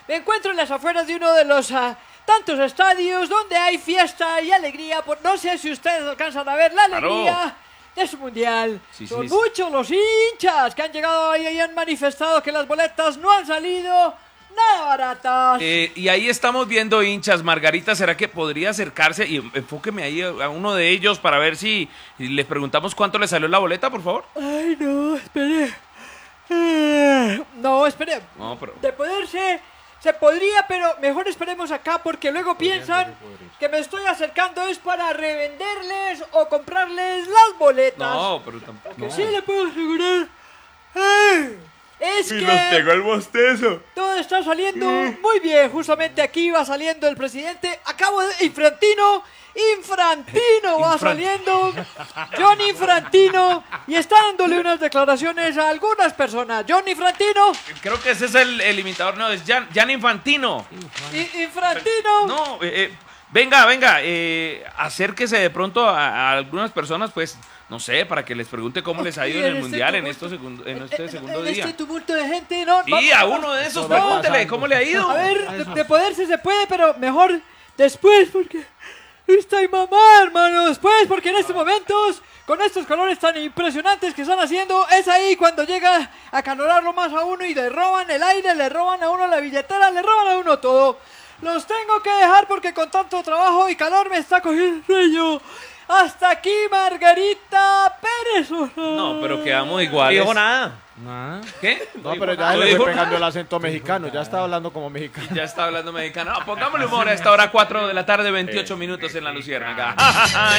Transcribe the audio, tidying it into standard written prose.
Me encuentro en las afueras de uno de los tantos estadios donde hay fiesta y alegría. No sé si ustedes alcanzan a ver la alegría de su mundial. Son muchos los hinchas que han llegado ahí y han manifestado que las boletas no han salido nada baratas. Y ahí estamos viendo hinchas. Margarita, ¿será que podría acercarse y enfóqueme ahí a uno de ellos para ver si les preguntamos cuánto le salió la boleta, por favor? Ay, no, espere. No, espere. No, pero... De poderse, se podría, pero mejor esperemos acá porque luego piensan que me estoy acercando es para revenderles o comprarles las boletas. No, pero tampoco. Lo que sí le puedo asegurar es que los pegó el bostezo. todo está saliendo muy bien. Justamente aquí va saliendo el presidente. Infrantino va saliendo. John Infrantino. Y está dándole unas declaraciones a algunas personas. John Infrantino. Creo que ese es el imitador, no, es Jan Infantino. Infrantino. No, venga, acérquese de pronto a algunas personas, pues, no sé, para que les pregunte cómo les ha ido en el Mundial en este segundo día. En este tumulto de gente, ¿no? Sí, a uno de esos, pregúntele cómo le ha ido. A ver, de poderse se puede, pero mejor después, porque está mi mamá, hermano, después, porque en estos momentos, con estos colores tan impresionantes que están haciendo, es ahí cuando llega a calorarlo más a uno y le roban el aire, le roban a uno la billetera, le roban a uno todo. Los tengo que dejar porque con tanto trabajo y calor me está cogiendo el sueño. Hasta aquí, Margarita Pérez. No, pero quedamos iguales. No dijo nada. ¿Qué? No, pero ya le fue pegando el acento mexicano, ya estaba hablando como mexicano. Ya está hablando mexicano. Pongámosle humor a esta hora, 4 de la tarde, 28 minutos en La Luciérnaga.